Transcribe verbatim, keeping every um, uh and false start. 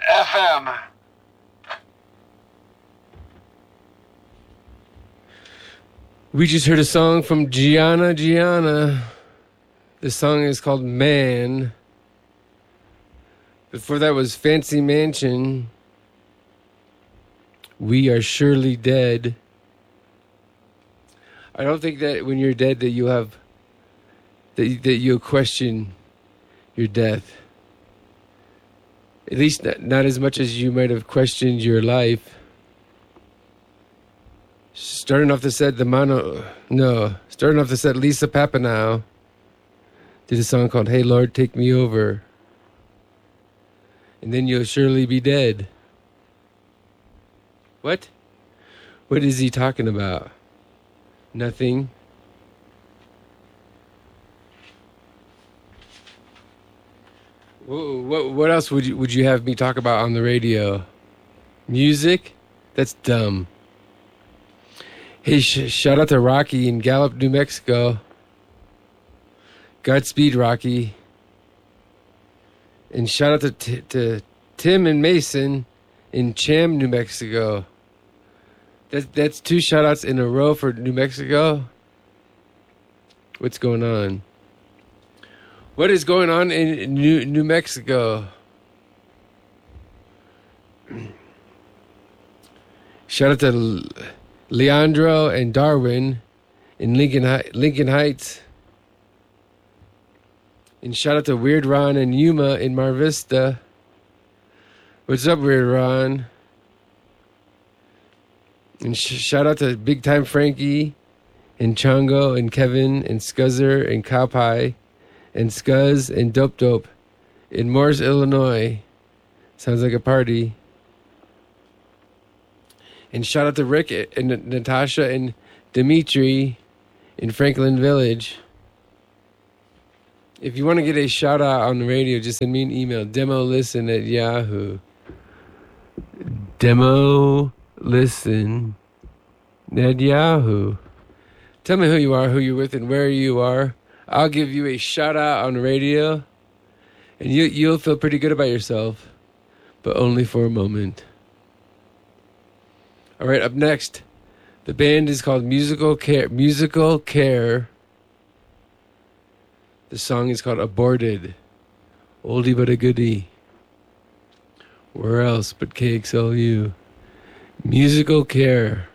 F M. We just heard a song from Gianna Gianna. The song is called Man. Before that was Fancy Mansion. We Are Surely Dead. I don't think that when you're dead that you have that that you'll question your death. At least not, not as much as you might have questioned your life. Starting off the set, the mono no, starting off the set, Lisa Papanow did a song called "Hey Lord, Take Me Over," and then you'll surely be dead. What? What is he talking about? Nothing. What what else would you would you have me talk about on the radio? Music? That's dumb. Hey, sh- shout out to Rocky in Gallup, New Mexico. Godspeed, Rocky. And shout out to t- to Tim and Mason in Cham, New Mexico. That that's two shout outs in a row for New Mexico. What's going on? What is going on in New New Mexico? Shout out to Leandro and Darwin in Lincoln Lincoln Heights. And shout out to Weird Ron and Yuma in Mar Vista. What's up, Weird Ron? And sh- shout out to Big Time Frankie and Chongo and Kevin and Scuzzer and Cowpie and Scuzz and Dope Dope in Morris, Illinois. Sounds like a party. And shout out to Rick and Natasha and Dimitri in Franklin Village. If you want to get a shout out on the radio, just send me an email. Demolisten at Yahoo. Demolisten at Yahoo. Tell me who you are, who you're with, and where you are. I'll give you a shout out on the radio, and you, you'll feel pretty good about yourself, but only for a moment. All right, up next, the band is called Musical Care. Musical Care. The song is called Aborted. Oldie but a goodie. Where else but K X L U? Musical Care.